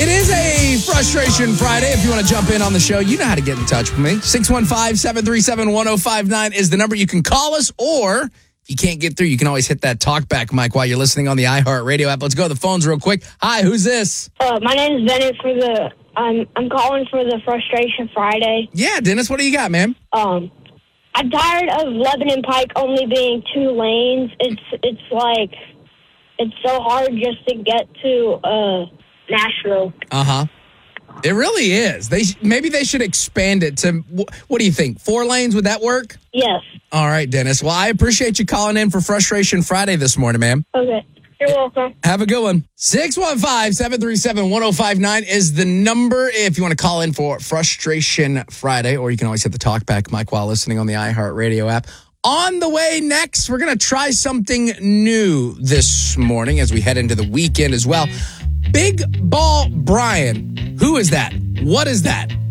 It is a Frustration Friday. If you want to jump in on the show, you know how to get in touch with me. 615-737-1059 is the number. You can call us, or if you can't get through, you can always hit that talkback mic while you're listening on the iHeartRadio app. Let's go to the phones real quick. Hi, who's this? My name is Bennett I'm calling for the Frustration Friday. Yeah, Dennis, what do you got, man? I'm tired of Lebanon Pike only being 2 lanes. It's so hard just to get to Nashville. Uh-huh. It really is. Maybe they should expand it to, what do you think, 4 lanes? Would that work? Yes. All right, Dennis. Well, I appreciate you calling in for Frustration Friday this morning, man. Okay. You're welcome. Have a good one. 615-737-1059 is the number if you want to call in for Frustration Friday, or you can always hit the talkback mic while listening on the iHeartRadio app. On the way next, we're going to try something new this morning as we head into the weekend as well. Big Ball Brian. Who is that? What is that?